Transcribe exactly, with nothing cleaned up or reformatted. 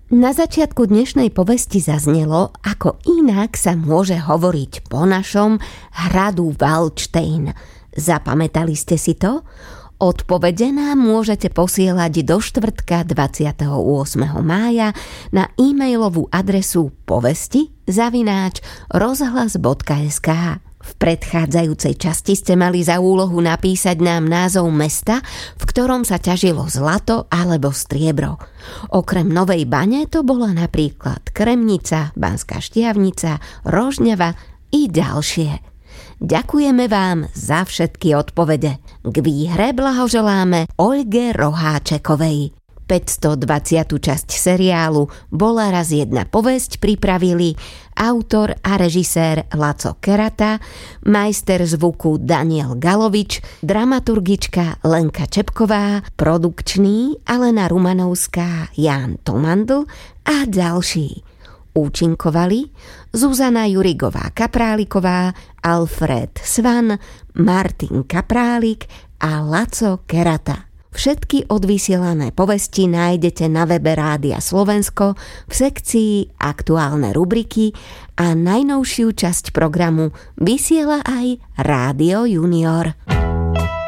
Na začiatku dnešnej povesti zaznelo, ako inak sa môže hovoriť po našom hradu Valdštejn. Zapamätali ste si to? Odpovede nám môžete posielať do štvrtka dvadsiateho ôsmeho mája na e-mailovú adresu povesti zavináč rozhlas bodka es ká. V predchádzajúcej časti ste mali za úlohu napísať nám názov mesta, v ktorom sa ťažilo zlato alebo striebro. Okrem Novej Bane to bola napríklad Kremnica, Banská Štiavnica, Rožňava i ďalšie. Ďakujeme vám za všetky odpovede. K výhre blahoželáme Olge Roháčekovej. päťstodvaciatu časť seriálu Bola raz jedna povesť pripravili autor a režisér Laco Kerata, majster zvuku Daniel Galovič, dramaturgička Lenka Čepková, produkčný Alena Rumanovská, Ján Tomandl a ďalší. Účinkovali Zuzana Jurigová-Kapráliková, Alfred Svan, Martin Kaprálik a Laco Kerata. Všetky odvysielané povesti nájdete na webe Rádia Slovensko v sekcii Aktuálne rubriky a najnovšiu časť programu vysiela aj Rádio Junior.